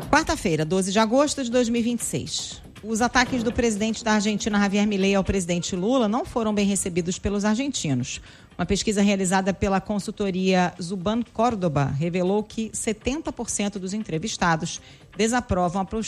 Quarta-feira, 12 de agosto de 2026. Os ataques do presidente da Argentina, Javier Milei, ao presidente Lula não foram bem recebidos pelos argentinos. Uma pesquisa realizada pela consultoria Zuban Córdoba revelou que 70% dos entrevistados desaprovam